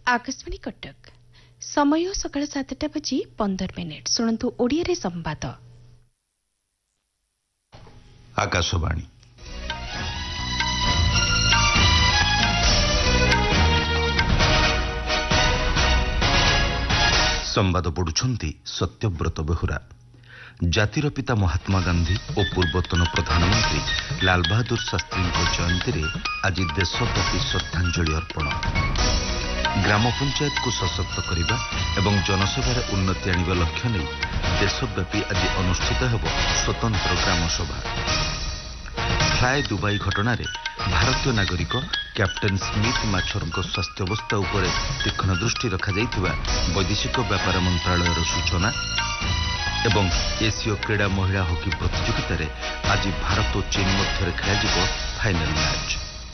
आकाशवाणी कटक समय सकाळ 7टा बजी 15 मिनिट शुणु ओडिया संवाद आकाशवाणी संवाद पढ़ुछंती सत्यव्रत बेहुरा। जातिर पिता महात्मा गांधी और पूर्वतन प्रधानमंत्री लाल बहादुर शास्त्री जयंती रे आज देशव्यापी श्रद्धांजलि अर्पण। ग्राम पंचायत को सशक्त करने एवं जनसेवार उन्नति आने लक्ष्य नहीं देशव्यापी आज अनुष्ठित होब स्वतंत्र ग्राम सभा। फ्लाए दुबई घटना भारतीय नागरिक कैप्टेन स्मिथ माछरଙ୍କ स्वास्थ्यावस्था उपर तीक्ष्ण दृष्टि रखा वैदेशिक व्यापार मंत्रालयर सूचना एवं एशिया क्रीड़ा महिला हॉकी प्रतियोगिता आज भारत और चीन मध्य खेल फाइनल मैच।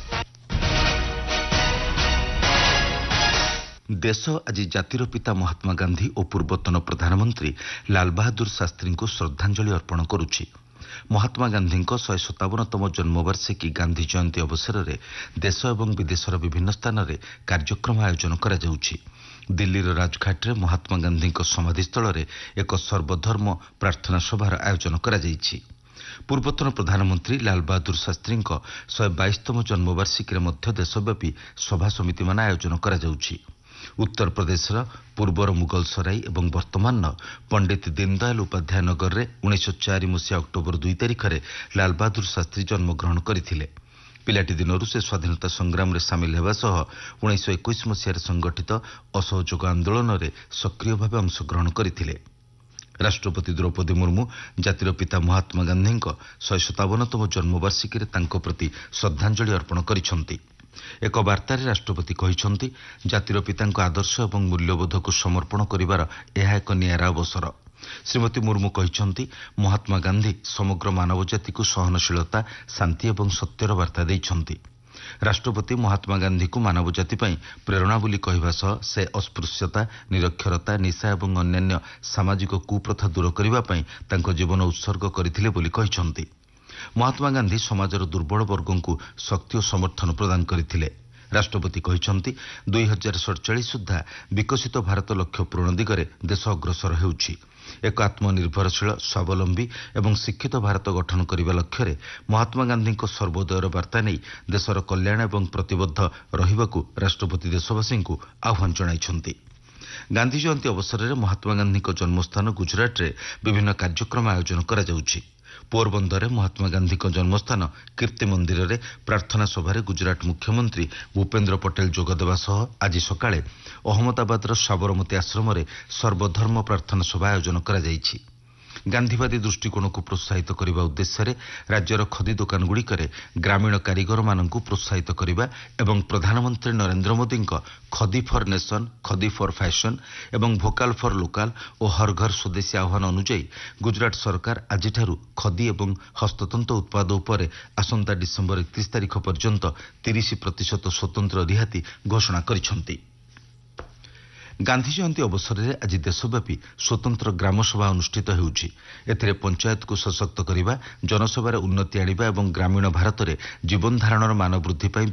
देश आज जातिर पिता महात्मा गांधी और पूर्वतन प्रधानमंत्री लाल बहादुर शास्त्री को श्रद्धांजलि अर्पण करुछि। महात्मा गांधी 157तम जन्मवार्षिकी गांधी जयंती अवसर में देश एवं विदेशर विभिन्न स्थान में कार्यक्रम आयोजन करा जाउछि। दिल्लीर राजघाट में महात्मा गांधी समाधिस्थल में एक सर्वधर्म प्रार्थना सभार आयोजन करा जाइछि। पूर्वतन प्रधानमंत्री लाल बहादुर शास्त्री 122तम जन्मवार्षिकी मध्य देशव्यापी सभा समिति मान आयोजन करा जाउछि। उत्तर प्रदेश पूर्वर मुगल सराई एवं वर्तमान पंडित दीनदयाल उपाध्याय नगर में 1904 मसीहा अक्टोबर 2 तारिख में लाल बहादुर शास्त्री जन्मग्रहण करथिले। पिलाटी दिनरू से स्वाधीनता संग्राम में सामिल होगा सह 1921 मसीह संगठित असहयोग आंदोलन में सक्रिय भाव अंशग्रहण करथिले। राष्ट्रपति द्रौपदी मुर्मू जातिर पिता महात्मा गांधी 157तम जन्मवार्षिकी तांको प्रति श्रद्धांजलि अर्पण करिसंती। एक वार्तार राष्ट्रपति कहिसंती जातिर पितांको आदर्श एवं मूल्यबोध को समर्पण करिवार यह एक नियारा अवसर। श्रीमती मुर्मू कहिसंती महात्मा गांधी समग्र मानव जाति को सहनशीलता शांति एवं सत्यर वार्ता देइछंती। राष्ट्रपति महात्मा गांधी को मानव जाति पई प्रेरणा बोली कहवा सह से अस्पृश्यता निरक्षरता निशा एवं अन्यान्य सामाजिक कुप्रथा दूर करिवा पई तांको जीवन उत्सर्ग करथिले बोली कहिसंती। महात्मा गांधी समाजर दुर्बल वर्गों को शक्ति और समर्थन प्रदान करथिले। राष्ट्रपति कहिसंती 2047 सुधा विकसित भारत लक्ष्य पूरण दिगरे देश अग्रसर हेउछि। एक आत्मनिर्भरशील स्वावलंबी एवं शिक्षित भारत गठन करने लक्ष्य रे महात्मा गांधी सर्वोदयर वार्ता नहीं देशर कल्याण एवं प्रतिबद्ध रहिबाकू राष्ट्रपति देशवासी को आह्वान जणाइछंती। गांधी जयंती अवसर में महात्मा गांधी जन्मस्थान गुजरात रे विभिन्न कार्यक्रम आयोजन करा जाउछि। पोरबंदर महात्मा गांधी जन्मस्थान कीर्ति मंदिर में प्रार्थना सभारे गुजरात मुख्यमंत्री भूपेन्द्र पटेल जोगदेवा सह आज सकाळे अहमदाबाद साबरमती आश्रम में सर्वधर्म प्रार्थना सभा आयोजन करा जाइछि। गांधीवादी दृष्टिकोण को प्रोत्साहित करने उद्देश्य राज्यर खदी दुकान गुड़िकरे ग्रामीण कारीगर मानक प्रोत्साहित करने एवं प्रधानमंत्री Narendra Modi खदी for nation खदी for fashion एवं भोकाल फॉर लोकाल और हर घर स्वदेशी आह्वान अनुଯାयी गुजरात सरकार आज खदी एवं हस्ततंत उत्पाद उपर आसंता डिसेम्बर 31 तारिख पर्यंत 30% स्वतंत्र रिहाती घोषणा करिसंती। गांधी जयंती अवसर में आज देशव्यापी स्वतंत्र ग्रामसभा अनुष्ठित होउछि। एथिरे पंचायत को सशक्त करने जनसेवार उन्नति आनिबा एवं ग्रामीण भारत में जीवन धारणर मान वृद्धि